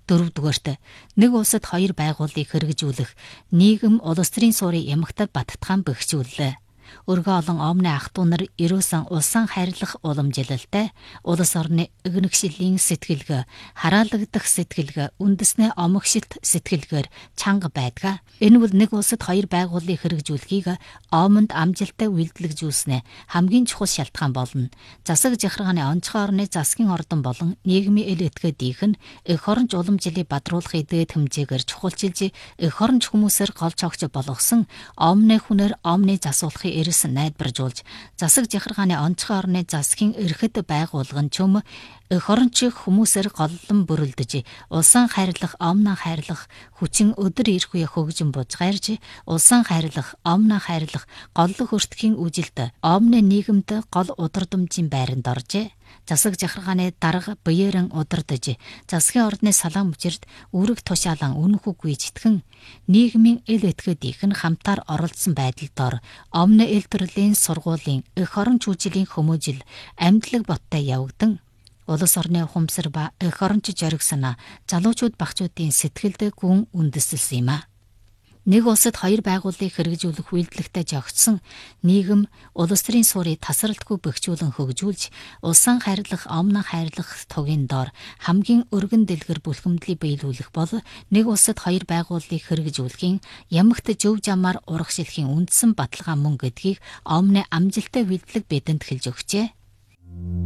Дөрөвдүгээрт нэг улсад хоёр байгууллагыг хэрэгжүүлэх нийгэм улс төрийн суурийг ямагтад баттгаан бэхжүүллээ. Өргөө олон омны ах トゥ нар ерөөсөн улсан хайрлах уламжилалтай улс орны игнэгшилийн сэтгэлгээ, хараалагдах сэтгэлгээ, үндэснээ омогшилт сэтгэлгээр чанга байдгаа. Энэ бол нэг улсад хоёр байгууллагыг хэрэгжүүлэхийг омонд амжилттай үйлдэлжүүлснэ хамгийн чухал шалтгаан болно. Засаг захиргааны онцгой орны засгийн ордон болон нийгмийн эл этгээд ийх нь эх оронч уламжлалыг бадруулахыг дээд хэмжээгээр чухалчилж эх оронч хүмүүсээр гол цогц болгосон омны хүнээр омны засуулахыг эрс найдваржуулж засаг захиргааны онцгой орны засгийн эрхэд байгуулгын чөм эх оронч хүмүүсээр голлон бүрэлдэж улсан хайрлах, омноо хайрлах хүчин өдөр ирэх үе хөгжин бузгаарж улсан хайрлах, омноо хайрлах голлох өртгийн үжилт омны нийгэмд гол удирдамжийн байранд оржээ. Засаг захиргааны дарга биеэрэн удирдаж засгийн ордны салаан мөчөрт үүрэг тушаалан үнэнхүү гүйжтгэн нийгмийн эл этгээд их нь хамтаар оролцсон байдал дор омны эл төрлийн сургуулийн эх оронч үжилийн хүмүүжил амьдлаг боттой явагдан улс орны ухамсар ба эх оронч зоригсоноо залуучууд багчуудын сэтгэлд гүн үндэслэсэн юм а. Нэг улсад хоёр байгууллагыг хэрэгжүүлэх үйлдэлтэй жогтсон нийгэм улс төрийн суурийг тасралтгүй бэхжүүлэн хөгжүүлж улсан хайрлах, омноо хайрлах тугийн дор хамгийн өргөн дэлгэр бүлхэмдлийг биелүүлэх бол нэг улсад хоёр байгууллагыг хэрэгжүүлэхийн ямагт зөв замаар урагшилхийн үндсэн баталгаа мөн гэдгийг омны амжилттай үйлдэлэг бидэнд хэлж өгчээ.